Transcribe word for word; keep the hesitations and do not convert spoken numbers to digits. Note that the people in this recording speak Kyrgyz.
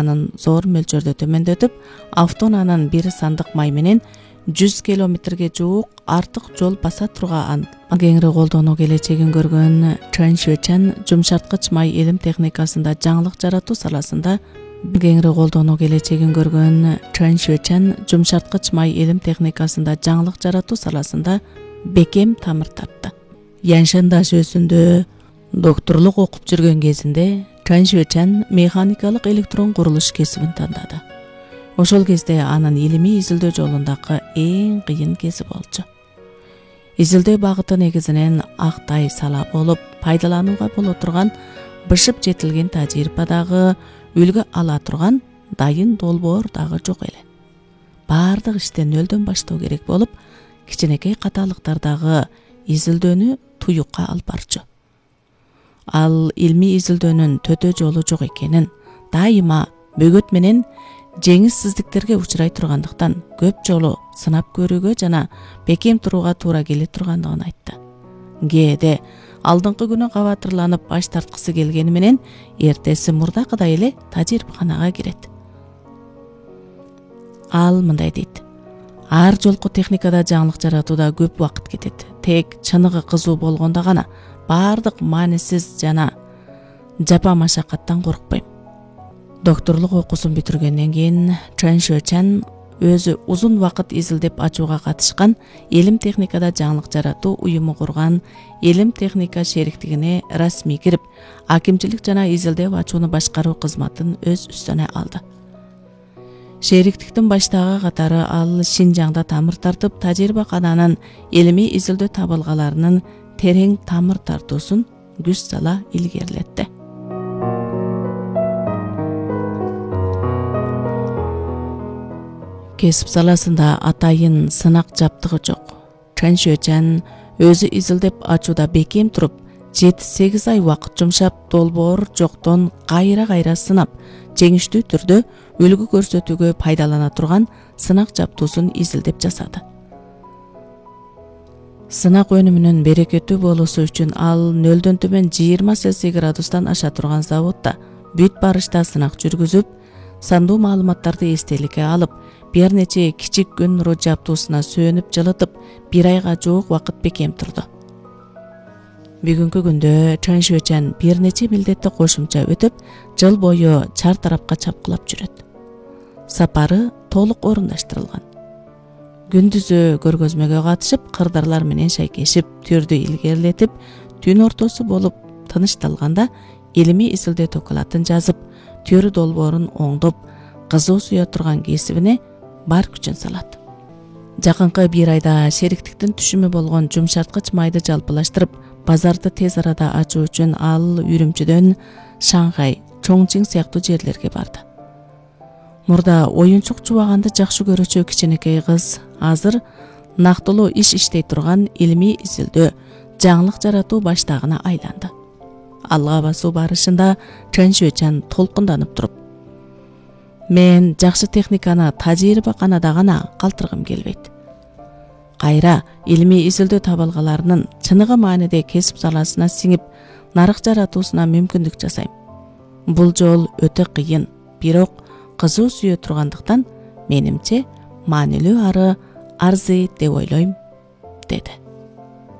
техниканын зор мөлчөрдө төмөндөтүп, автоунаанын бир сандык май менен жүз километрге жуук артык жол баса турган кеңири колдонуу келечегин көргөн Чан Шуэчан жумшарткыч май илим техникасында жаңылык жаратуу саласында кеңири колдонуу келечегин көргөн Чан Шуэчан жумшарткыч май илим техникасында жаңылык жаратуу саласында бекем тамыр тартты. Яншан Даш өзүндө докторлук окуп жүргөн кезинде Чан Шуэчан механикалык электрон курулуш кесибин тандады. Ошол кезде анын илимий изилдөө жолундагы эң кыйын кесип болчу. Изилдөө багыты негизинен ак тай сала болуп, пайдаланууга боло турган бышып жетилген тажрыйбадагы үлгү ала турган дайын долбоор дагы жок эле. Баардык ишти нөлдөн баштоо керек болуп, кичинекей каталыктардагы изилдөөнү туюкка алып барчу. Ал илмий изилдөөнүн төтө жолу жок экенин, дайыма бөгөт менен жеңишсиздиктерге учурай тургандыктан көп жолу сынап көрүүгө жана бекем турууга туура келе тургандыгын айтты. Кээде алдыңкы күнү кабатырланып баш тарткысы келгени менен эртеси мурдакыдай эле тажрыйбаканага кирет. Ал мындай дейт: ар жолку техникада жаңылык жаратууда көп убакыт кетет. Тек чыныгы кызуу болгондо гана баардык маанисиз жана жапа машакаттан коркпойм. Докторлук окуусун бүтүргөндөн кийин Чан Шуэчан өзү узун убакыт изилдеп ачууга катышкан илим техникада жаңылык жаратуу уюму курган Илим техника шериктигине расмий кирип, акимчилик жана изилдеп ачууну башкаруу кызматын өз үстүнө алды. Шериктиктин баштагы катары ал Шинжаңда тамыр тартып, тажрыйбакананын илимий изилдөө табылгаларынын терең тамыр тартуусун күч сала илгерилетти. Кесип саласында атайын сынак жаптыгы жок. Чан Шуэчан өзү изилдеп ачууда бекем туруп, жети-сегиз ай убакыт жумшап, долбоор жоктон кайра-кайра сынап, жеңиштүү түрдө үлгү көрсөтүүгө пайдалана турган сынак жаптуусун изилдеп жасады. Сынак өнүмүнүн берекеттүү болуусу үчүн ал нөлдөн төмөн жыйырма Цельсий градустан аша турган заводдо бүт барышта сынак жүргүзүп, сандуу маалыматтарды эстеликке алып, бир нече кичик күн нуру жаптуусуна сөнүп жылытып, бир айга жуук убакыт бекем турду. Бүгүнкү күндө Чан Шуэчан бир нече милдетти кошумча өтүп, жыл бою чар тарапка чапкылап жүрөт. Сапары толук орундаштырылган. Күндүзү көргөзмөгө катышып, кырдарлар менен шайкешип, түрдү илгерилетип, түн ортосу болуп тынышталганда илимий изилдөө докладын жазып, төр долбоорун оңдоп, кызуу суя турган кесибине бар күчүн салат. Жакынкы бир айда шериктиктин түшүмү болгон жумшарткыч майды жалпылаштырып, базарды тез арада ачуу үчүн ал Үрүмчүдөн Шанхай, Чоңчиң сыяктуу жерлерге барды. Мурда оюнчук чубаганды жакшы көрүүчү кичинекей кыз азыр нактылуу иш иштей турган илимий изилдөө, жаңылык жаратуу баштагына айланды. Алга басуу барышында Чан Шуэчан толкунданып туруп: "Мен жакшы техниканы тажрыйбаканада гана калтыргым келбейт. Кайра илимий изилдөө табылгаларынын чыныгы мааниде кесип саласына сиңип, нарык жаратуусуна мүмкүндүк жасайм. Бул жол өтө кыйын, бирок кызуу сүйө тургандыктан менимче маанилүү ары арзый деп ойлойм", деди.